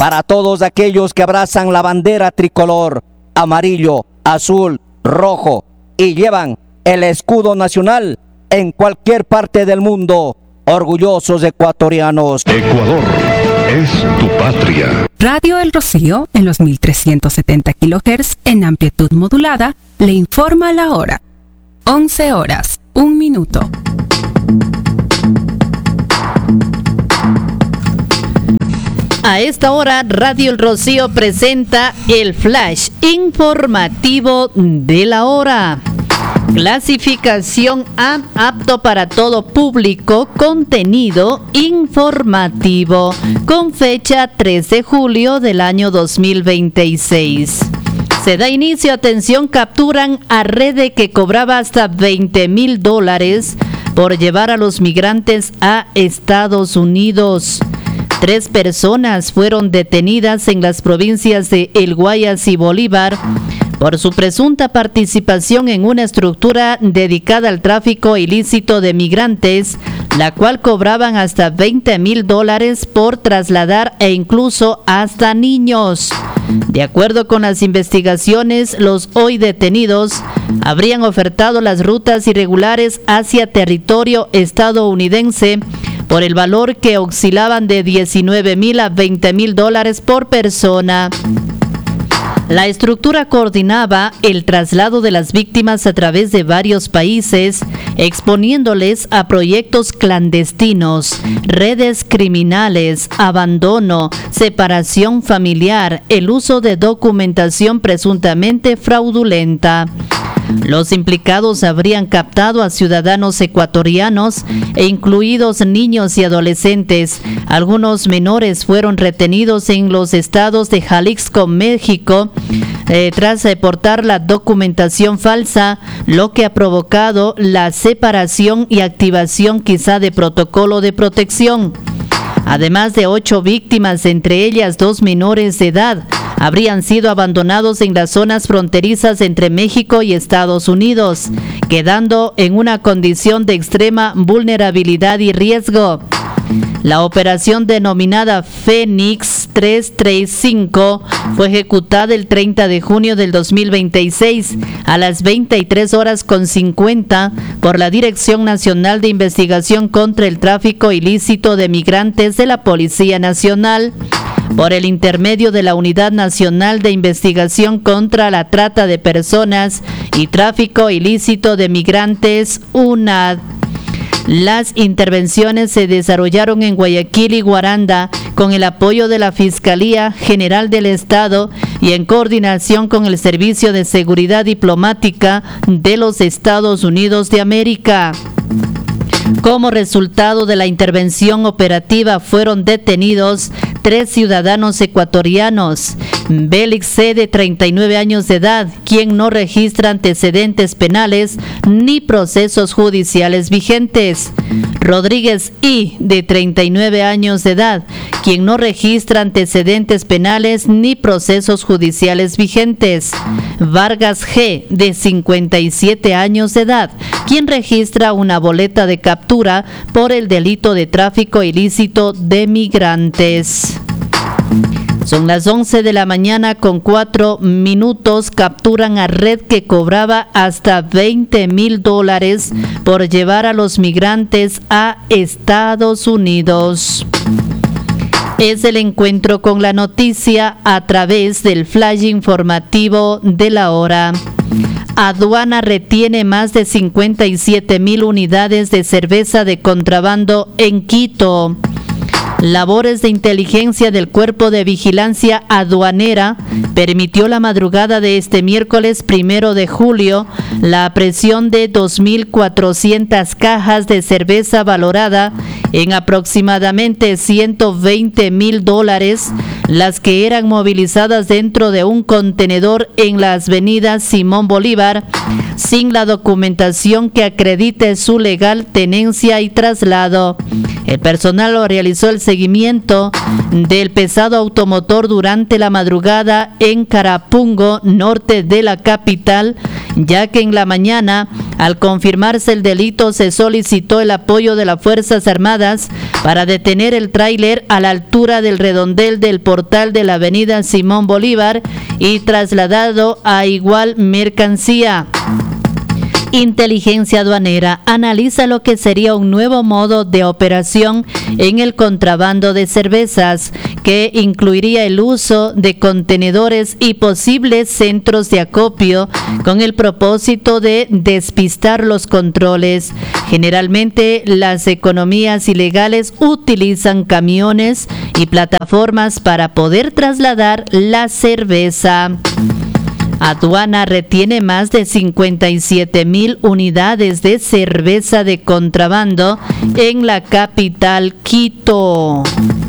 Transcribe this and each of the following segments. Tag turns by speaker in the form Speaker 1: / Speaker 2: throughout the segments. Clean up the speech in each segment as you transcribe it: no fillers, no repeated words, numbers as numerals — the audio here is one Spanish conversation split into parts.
Speaker 1: para todos aquellos que abrazan la bandera tricolor, amarillo, azul, rojo y llevan el escudo nacional en cualquier parte del mundo. Orgullosos ecuatorianos.
Speaker 2: Ecuador es tu patria.
Speaker 3: Radio El Rocío, en los 1370 kHz en amplitud modulada, le informa la hora. 11 horas, 1 minuto.
Speaker 4: A esta hora, Radio El Rocío presenta el flash informativo de la hora. Clasificación A, apto para todo público, contenido informativo, con fecha 3 de julio del año 2026. Se da inicio, atención, capturan a red que cobraba hasta $20,000 por llevar a los migrantes a Estados Unidos. 3 personas fueron detenidas en las provincias de El Guayas y Bolívar por su presunta participación en una estructura dedicada al tráfico ilícito de migrantes, la cual cobraban hasta $20,000 por trasladar e incluso hasta niños. De acuerdo con las investigaciones, los hoy detenidos habrían ofertado las rutas irregulares hacia territorio estadounidense por el valor que oscilaban de $19,000 a $20,000 por persona. La estructura coordinaba el traslado de las víctimas a través de varios países, exponiéndoles a proyectos clandestinos, redes criminales, abandono, separación familiar, el uso de documentación presuntamente fraudulenta. Los implicados habrían captado a ciudadanos ecuatorianos e incluidos niños y adolescentes. Algunos menores fueron retenidos en los estados de Jalisco, México, tras portar la documentación falsa, lo que ha provocado la separación y activación quizá de protocolo de protección. Además de 8 víctimas, entre ellas 2 menores de edad, habrían sido abandonados en las zonas fronterizas entre México y Estados Unidos, quedando en una condición de extrema vulnerabilidad y riesgo. La operación denominada Fénix 335 fue ejecutada el 30 de junio del 2026 a las 23:50 por la Dirección Nacional de Investigación contra el Tráfico Ilícito de Migrantes de la Policía Nacional, por el intermedio de la Unidad Nacional de Investigación contra la Trata de Personas y Tráfico Ilícito de Migrantes, UNAD. Las intervenciones se desarrollaron en Guayaquil y Guaranda con el apoyo de la Fiscalía General del Estado y en coordinación con el Servicio de Seguridad Diplomática de los Estados Unidos de América. Como resultado de la intervención operativa fueron detenidos 3 ciudadanos ecuatorianos. Bélix C., de 39 años de edad, quien no registra antecedentes penales ni procesos judiciales vigentes. Rodríguez I., de 39 años de edad, quien no registra antecedentes penales ni procesos judiciales vigentes. Vargas G., de 57 años de edad, quien registra una boleta de captura por el delito de tráfico ilícito de migrantes. Son las 11 de la mañana con 4 minutos. Capturan a red que cobraba hasta $20,000 por llevar a los migrantes a Estados Unidos. Es el encuentro con la noticia a través del flash informativo de la hora. Aduana retiene más de 57,000 unidades de cerveza de contrabando en Quito. Labores de inteligencia del Cuerpo de Vigilancia Aduanera permitió la madrugada de este miércoles 1 de julio la aprehensión de 2,400 cajas de cerveza valorada en aproximadamente $120,000, las que eran movilizadas dentro de un contenedor en la avenida Simón Bolívar, sin la documentación que acredite su legal tenencia y traslado. El personal realizó el seguimiento del pesado automotor durante la madrugada en Carapungo, norte de la capital, ya que en la mañana, al confirmarse el delito, se solicitó el apoyo de las Fuerzas Armadas para detener el tráiler a la altura del redondel del portal de la avenida Simón Bolívar y trasladado a igual mercancía. Inteligencia Aduanera analiza lo que sería un nuevo modo de operación en el contrabando de cervezas, que incluiría el uso de contenedores y posibles centros de acopio con el propósito de despistar los controles. Generalmente, las economías ilegales utilizan camiones y plataformas para poder trasladar la cerveza. Aduana retiene más de 57,000 unidades de cerveza de contrabando en la capital Quito.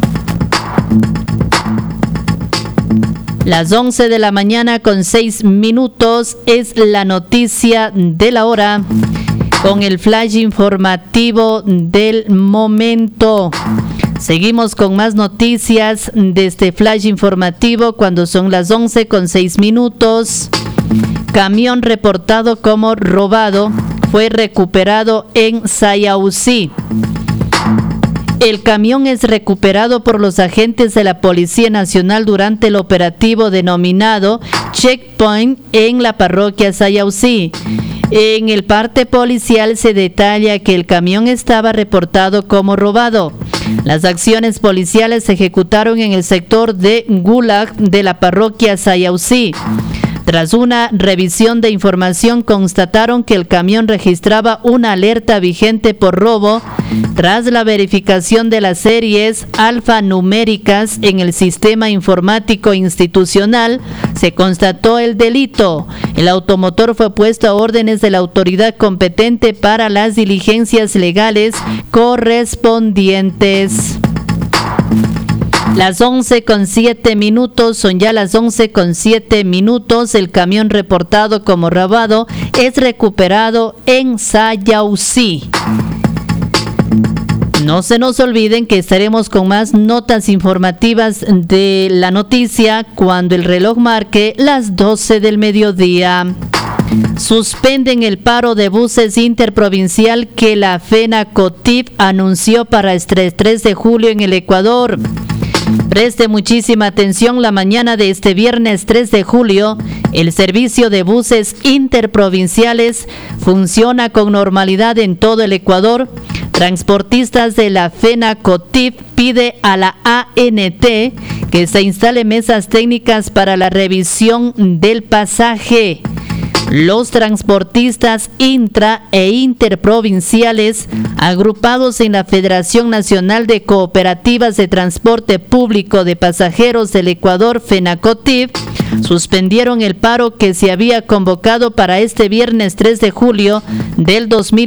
Speaker 4: Las 11 de la mañana con 6 minutos es la noticia de la hora con el flash informativo del momento. Seguimos con más noticias de este flash informativo cuando son las 11 con 6 minutos. Camión reportado como robado fue recuperado en Sayausí. El camión es recuperado por los agentes de la Policía Nacional durante el operativo denominado Checkpoint en la parroquia Sayausí. En el parte policial se detalla que el camión estaba reportado como robado. Las acciones policiales se ejecutaron en el sector de Gulag de la parroquia Sayausí. Tras una revisión de información, constataron que el camión registraba una alerta vigente por robo. Tras la verificación de las series alfanuméricas en el sistema informático institucional, se constató el delito. El automotor fue puesto a órdenes de la autoridad competente para las diligencias legales correspondientes. Las 11 con 7 minutos, son ya las 11 con 7 minutos. El camión reportado como robado es recuperado en Sayausí. No se nos olviden que estaremos con más notas informativas de la noticia cuando el reloj marque las 12 del mediodía. Suspenden el paro de buses interprovincial que la FENACOTIP anunció para este 3 de julio en el Ecuador. Preste muchísima atención, la mañana de este viernes 3 de julio, el servicio de buses interprovinciales funciona con normalidad en todo el Ecuador. Transportistas de la FENACOTIP pide a la ANT que se instale mesas técnicas para la revisión del pasaje. Los transportistas intra e interprovinciales agrupados en la Federación Nacional de Cooperativas de Transporte Público de Pasajeros del Ecuador, FENACOTIP, suspendieron el paro que se había convocado para este viernes 3 de julio del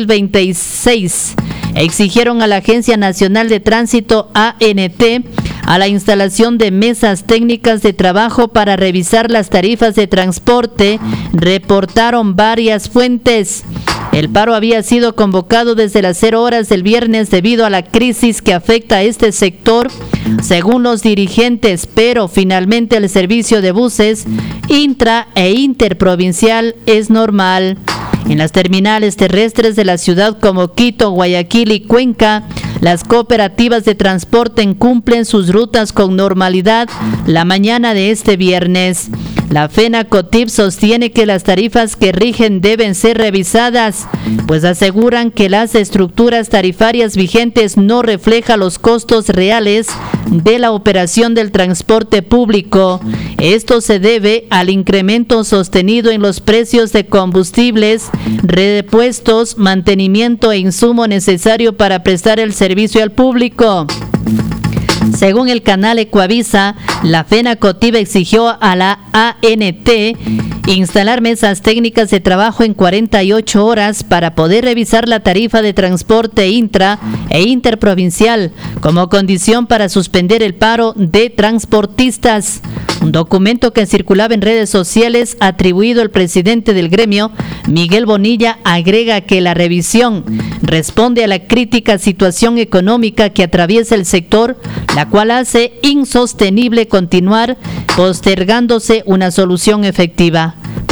Speaker 4: 2026. Exigieron a la Agencia Nacional de Tránsito, ANT, a la instalación de mesas técnicas de trabajo para revisar las tarifas de transporte, reportaron varias fuentes. El paro había sido convocado desde las 0 horas del viernes debido a la crisis que afecta a este sector, según los dirigentes, pero finalmente el servicio de buses intra e interprovincial es normal. En las terminales terrestres de la ciudad como Quito, Guayaquil y Cuenca, las cooperativas de transporte cumplen sus rutas con normalidad la mañana de este viernes. La FENACOTIP sostiene que las tarifas que rigen deben ser revisadas, pues aseguran que las estructuras tarifarias vigentes no reflejan los costos reales de la operación del transporte público. Esto se debe al incremento sostenido en los precios de combustibles, repuestos, mantenimiento e insumo necesario para prestar el servicio al público. Según el canal Ecuavisa, la FENACOTIP exigió a la ANT instalar mesas técnicas de trabajo en 48 horas para poder revisar la tarifa de transporte intra e interprovincial como condición para suspender el paro de transportistas. Un documento que circulaba en redes sociales atribuido al presidente del gremio, Miguel Bonilla, agrega que la revisión responde a la crítica situación económica que atraviesa el sector, la cual hace insostenible continuar postergándose una solución efectiva.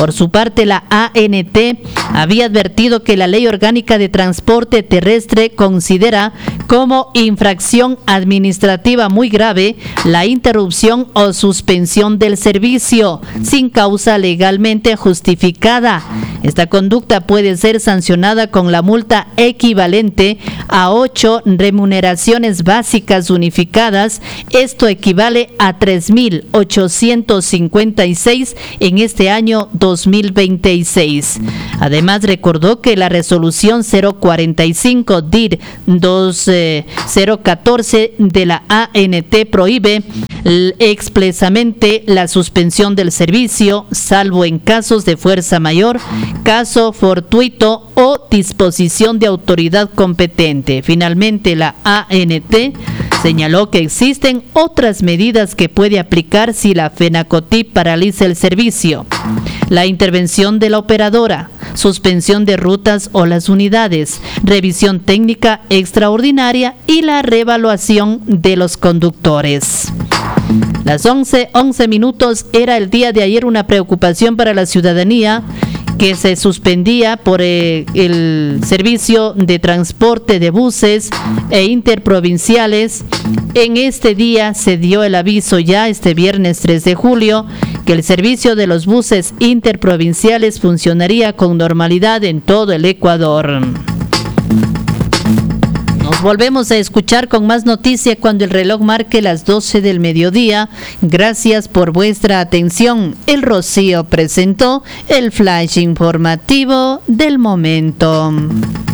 Speaker 4: Por su parte, la ANT había advertido que la Ley Orgánica de Transporte Terrestre considera como infracción administrativa muy grave la interrupción o suspensión del servicio sin causa legalmente justificada. Esta conducta puede ser sancionada con la multa equivalente a 8 remuneraciones básicas unificadas. Esto equivale a 3.856 en este año 2026. Además, recordó que la resolución 045-DIR-2014 de la ANT prohíbe expresamente la suspensión del servicio, salvo en casos de fuerza mayor, caso fortuito o disposición de autoridad competente. Finalmente, la ANT señaló que existen otras medidas que puede aplicar si la FENACOTIP paraliza el servicio: la intervención de la operadora, suspensión de rutas o las unidades, revisión técnica extraordinaria y la reevaluación de los conductores. Las 11:11 minutos. Era el día de ayer una preocupación para la ciudadanía que se suspendía por el servicio de transporte de buses e interprovinciales. En este día se dio el aviso ya este viernes 3 de julio que el servicio de los buses interprovinciales funcionaría con normalidad en todo el Ecuador. Nos volvemos a escuchar con más noticia cuando el reloj marque las 12 del mediodía. Gracias por vuestra atención. El Rocío presentó el flash informativo del momento.